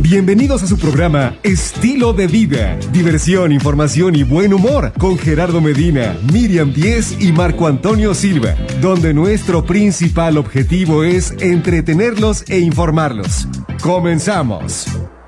Bienvenidos a su programa Estilo de Vida. Diversión, información y buen humor con Gerardo Medina, Miriam Díez y Marco Antonio Silva, donde nuestro principal objetivo es entretenerlos e informarlos. ¡Comenzamos!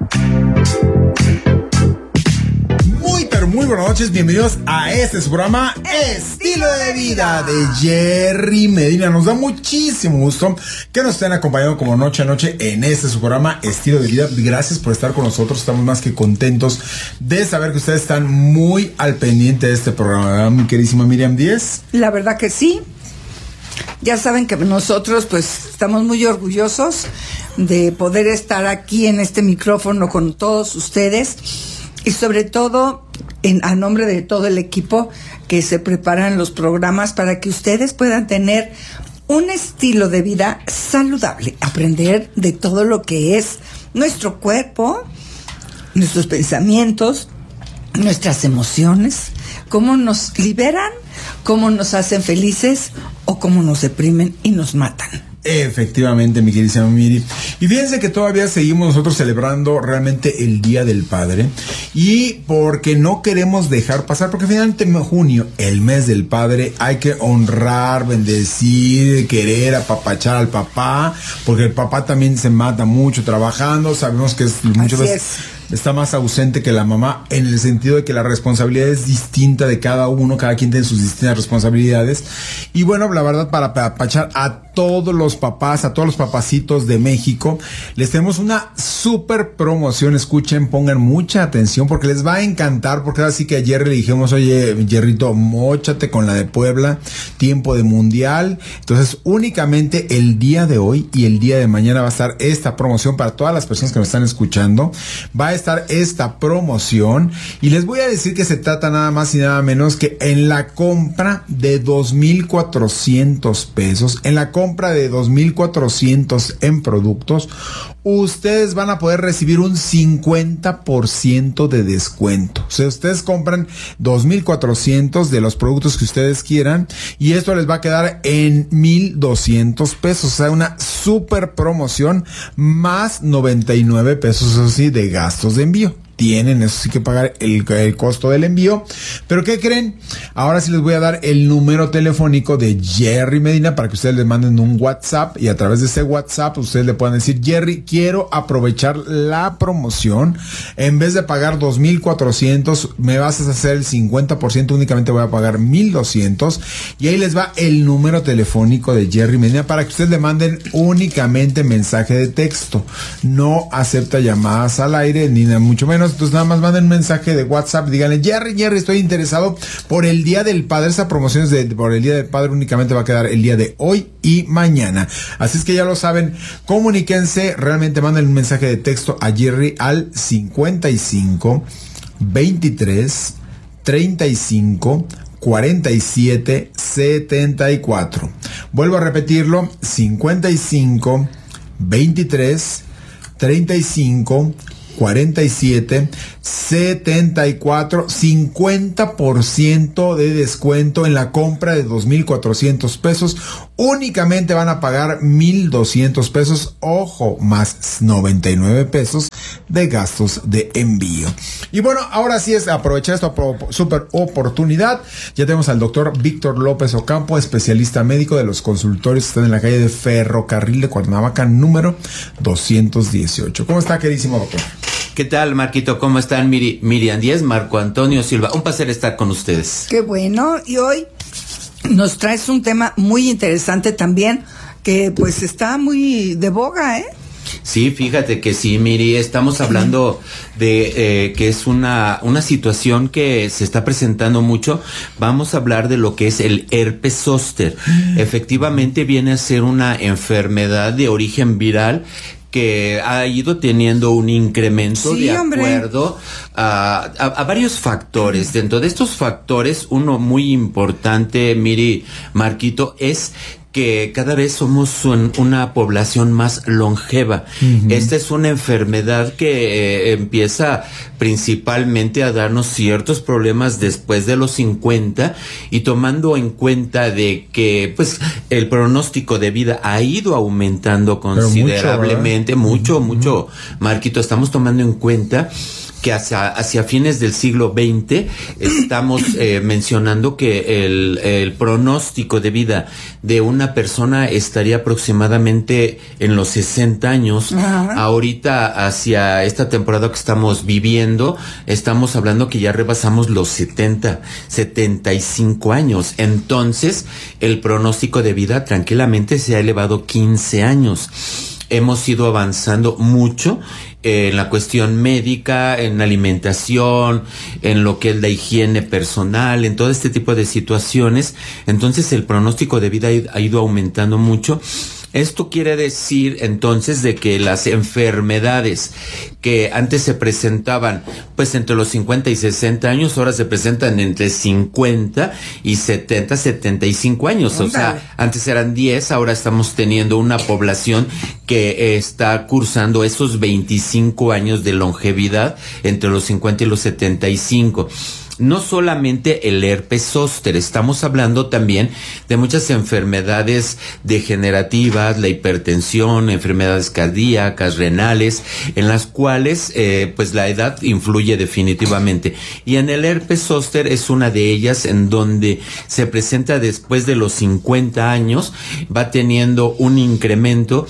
Muy buenas noches, bienvenidos a este su programa Estilo de Vida de Jerry Medina. Nos da muchísimo gusto que nos estén acompañando como noche a noche en este su programa Estilo de Vida. Gracias por estar con nosotros, estamos más que contentos de saber que ustedes están muy al pendiente de este programa, ¿verdad, mi queridísima Miriam Díez? La verdad que sí. Ya saben que nosotros pues estamos muy orgullosos de poder estar aquí en este micrófono con todos ustedes y sobre todo a nombre de todo el equipo que se preparan los programas para que ustedes puedan tener un estilo de vida saludable, aprender de todo lo que es nuestro cuerpo, nuestros pensamientos, nuestras emociones, cómo nos liberan, cómo nos hacen felices o cómo nos deprimen y nos matan. Efectivamente, mi queridísima Miri. Y fíjense que todavía seguimos nosotros celebrando realmente el Día del Padre. Y porque no queremos dejar pasar, porque finalmente en junio, el mes del padre, hay que honrar, bendecir, querer, apapachar al papá, porque el papá también se mata mucho trabajando. Sabemos que muchas veces está más ausente que la mamá, en el sentido de que la responsabilidad es distinta de cada uno, cada quien tiene sus distintas responsabilidades. Y bueno, la verdad, para apapachar a todos los papás, a todos los papacitos de México, les tenemos una súper promoción. Escuchen, pongan mucha atención porque les va a encantar, porque ahora sí que a Jerry le dijimos, oye, Jerrito, móchate con la de Puebla, tiempo de mundial. Entonces, únicamente el día de hoy y el día de mañana va a estar esta promoción para todas las personas que nos están escuchando. Va a estar esta promoción y les voy a decir que se trata nada más y nada menos que en la compra de 2,400 pesos, en la compra de 2,400 en productos, ustedes van a poder recibir un 50% de descuento. O sea, ustedes compran 2,400 de los productos que ustedes quieran y esto les va a quedar en 1,200 pesos. O sea, una super promoción más 99 pesos, eso sí, de gastos de envío. Tienen, eso sí, que pagar el costo del envío. Pero ¿qué creen? Ahora sí les voy a dar el número telefónico de Jerry Medina para que ustedes le manden un WhatsApp y a través de ese WhatsApp ustedes le puedan decir, Jerry, quiero aprovechar la promoción. En vez de pagar 2,400, me vas a hacer el 50%, únicamente voy a pagar 1,200. Y ahí les va el número telefónico de Jerry Medina para que ustedes le manden únicamente mensaje de texto. No acepta llamadas al aire, ni nada mucho menos. Entonces nada más manden un mensaje de WhatsApp, díganle, Jerry, estoy interesado por el Día del Padre. Esa promoción es por el Día del Padre, únicamente va a quedar el día de hoy y mañana. Así es que ya lo saben, comuníquense, realmente manden un mensaje de texto a Jerry al 55 23 35 47 74. Vuelvo a repetirlo, 55 23 35 47 74, 50% de descuento en la compra de 2,400 pesos. Únicamente van a pagar 1,200 pesos, ojo, más 99 pesos de gastos de envío. Y bueno, ahora sí es aprovechar esta super oportunidad. Ya tenemos al doctor Víctor López Ocampo, especialista médico de los consultorios que están en la calle de Ferrocarril de Cuernavaca, número 218. ¿Cómo está, queridísimo doctor? ¿Qué tal, Marquito? ¿Cómo están? Miriam Díez, Marco Antonio Silva. Un placer estar con ustedes. Qué bueno. Y hoy nos traes un tema muy interesante también, que pues está muy de boga, ¿eh? Sí, fíjate que sí, Miri, estamos hablando de que es una situación que se está presentando mucho. Vamos a hablar de lo que es el herpes zóster. Efectivamente viene a ser una enfermedad de origen viral que ha ido teniendo un incremento de acuerdo a varios factores. Dentro de estos factores, uno muy importante, Miri, Marquito, es que cada vez somos una población más longeva. Esta es una enfermedad que empieza principalmente a darnos ciertos problemas después de los 50, y tomando en cuenta de que pues el pronóstico de vida ha ido aumentando considerablemente, mucho, Marquito, estamos tomando en cuenta que hacia fines del siglo XX estamos mencionando que el pronóstico de vida de una persona estaría aproximadamente en los 60 años. Ajá. Ahorita, hacia esta temporada que estamos viviendo, estamos hablando que ya rebasamos los 75 años. Entonces, el pronóstico de vida tranquilamente se ha elevado 15 años. Hemos ido avanzando mucho en la cuestión médica, en la alimentación, en lo que es la higiene personal, en todo este tipo de situaciones. Entonces el pronóstico de vida ha ido aumentando mucho. Esto quiere decir entonces de que las enfermedades que antes se presentaban pues entre los 50 y 60 años, ahora se presentan entre 50 y 70, 75 años. O sea, antes eran 10, ahora estamos teniendo una población que está cursando esos 25 años de longevidad entre los 50 y los 75. No solamente el herpes zóster, estamos hablando también de muchas enfermedades degenerativas, la hipertensión, enfermedades cardíacas, renales, en las cuales pues la edad influye definitivamente. Y en el herpes zóster es una de ellas, en donde se presenta después de los 50 años, va teniendo un incremento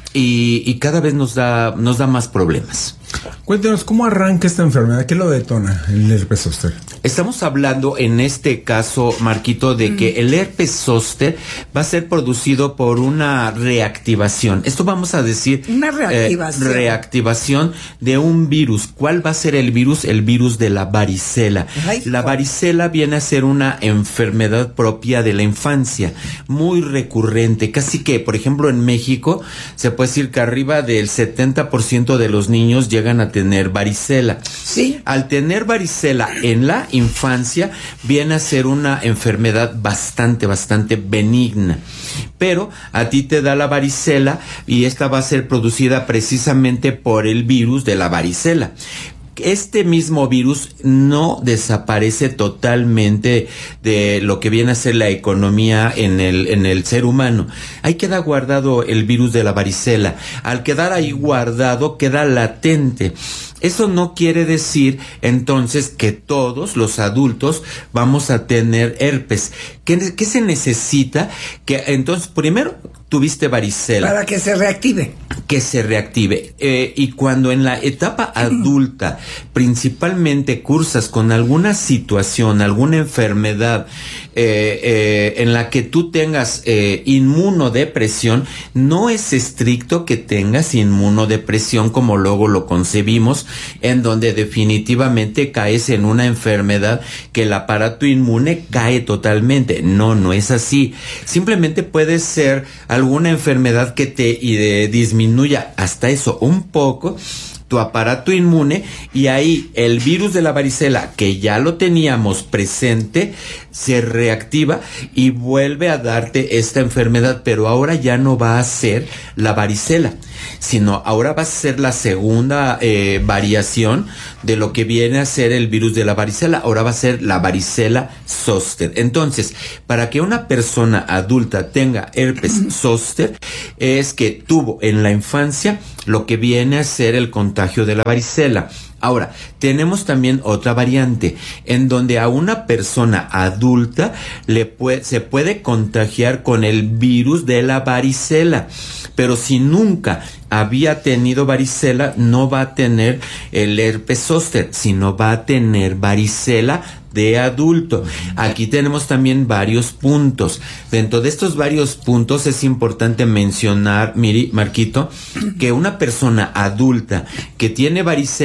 y cada vez nos da más problemas. Cuéntenos, ¿cómo arranca esta enfermedad? ¿Qué lo detona el herpes zóster? Estamos hablando en este caso, Marquito, de que el herpes zóster va a ser producido por una reactivación. Esto vamos a decir... Una reactivación. Reactivación de un virus. ¿Cuál va a ser el virus? El virus de la varicela. La varicela viene a ser una enfermedad propia de la infancia, muy recurrente. Casi que, por ejemplo, en México, se puede decir que arriba del 70% de los niños llegan a tener varicela. Sí. Al tener varicela en la infancia, viene a ser una enfermedad bastante benigna. Pero a ti te da la varicela y esta va a ser producida precisamente por el virus de la varicela. Este mismo virus no desaparece totalmente de lo que viene a ser la economía en el ser humano. Ahí queda guardado el virus de la varicela. Al quedar ahí guardado, queda latente. Eso no quiere decir entonces que todos los adultos vamos a tener herpes. ¿Qué se necesita? Que entonces, primero, tuviste varicela. Para que se reactive. Que se reactive. Y cuando en la etapa adulta, principalmente cursas con alguna situación, alguna enfermedad en la que tú tengas inmunodepresión, no es estricto que tengas inmunodepresión como luego lo concebimos, en donde definitivamente caes en una enfermedad que el aparato inmune cae totalmente. No es así. Simplemente puede ser alguna enfermedad que te disminuya hasta eso un poco tu aparato inmune, y ahí el virus de la varicela, que ya lo teníamos presente, se reactiva y vuelve a darte esta enfermedad, pero ahora ya no va a ser la varicela, sino ahora va a ser la segunda variación de lo que viene a ser el virus de la varicela. Ahora va a ser la varicela zóster. Entonces, para que una persona adulta tenga herpes zóster, es que tuvo en la infancia lo que viene a ser el contagio de la varicela. Ahora, tenemos también otra variante, en donde a una persona adulta se puede contagiar con el virus de la varicela, pero si nunca había tenido varicela, no va a tener el herpes zóster, sino va a tener varicela de adulto. Aquí tenemos también varios puntos. Dentro de estos varios puntos es importante mencionar, Marquito, que una persona adulta que tiene varicela, la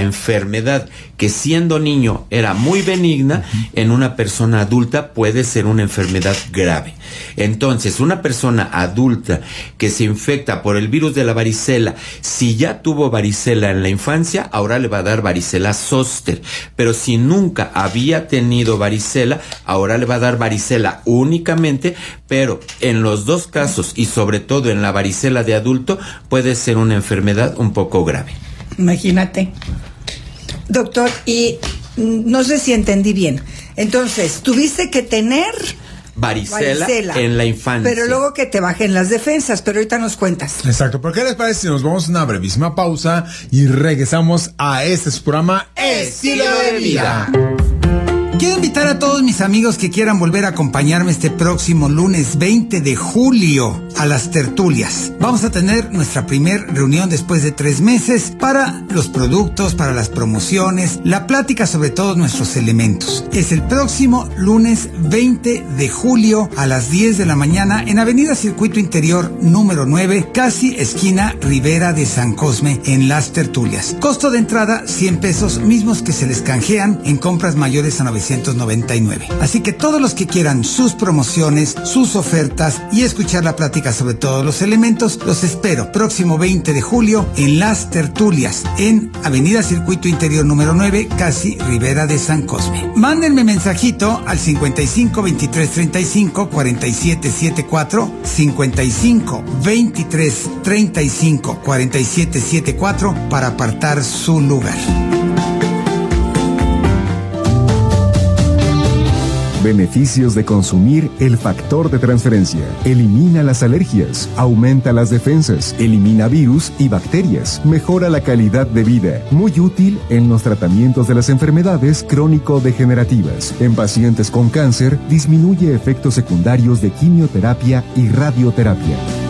enfermedad que siendo niño era muy benigna, en una persona adulta puede ser una enfermedad grave. Entonces, una persona adulta que se infecta por el virus de la varicela, si ya tuvo varicela en la infancia, ahora le va a dar varicela zóster. Pero si nunca había tenido varicela, ahora le va a dar varicela únicamente, pero en los dos casos y sobre todo en la varicela de adulto puede ser una enfermedad un poco grave. Imagínate. Doctor, y no sé si entendí bien. Entonces, tuviste que tener varicela en la infancia. Pero luego que te bajen las defensas, pero ahorita nos cuentas. Exacto. ¿Por qué les parece si nos vamos a una brevísima pausa y regresamos a este su programa Estilo de Vida? Quiero invitar a todos mis amigos que quieran volver a acompañarme este próximo lunes 20 de julio a las tertulias. Vamos a tener nuestra primer reunión después de 3 meses para los productos, para las promociones, la plática sobre todos nuestros elementos. Es el próximo lunes 20 de julio a las 10 de la mañana en Avenida Circuito Interior número 9, casi esquina Rivera de San Cosme, en las tertulias. Costo de entrada 100 pesos, mismos que se les canjean en compras mayores a 999. Así que todos los que quieran sus promociones, sus ofertas y escuchar la plática sobre todos los elementos, los espero próximo 20 de julio en las tertulias en Avenida Circuito Interior número 9, casi Rivera de San Cosme. Mándenme mensajito al 55 23 35 47 74, 55 23 35 47 74 para apartar su lugar. Beneficios de consumir el factor de transferencia. Elimina las alergias, aumenta las defensas, elimina virus y bacterias, mejora la calidad de vida. Muy útil en los tratamientos de las enfermedades crónico-degenerativas. En pacientes con cáncer, disminuye efectos secundarios de quimioterapia y radioterapia.